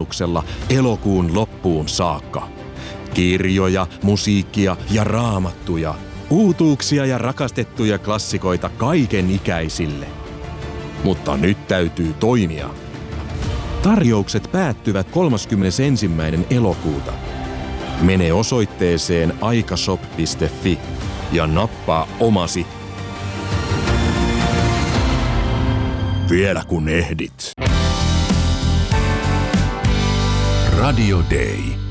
tarjouksella elokuun loppuun saakka. Kirjoja, musiikkia ja raamattuja, uutuuksia ja rakastettuja klassikoita kaiken ikäisille. Mutta nyt täytyy toimia. Tarjoukset päättyvät 31. elokuuta. Mene osoitteeseen aikashop.fi ja nappaa omasi. Vielä kun ehdit. Radio Day.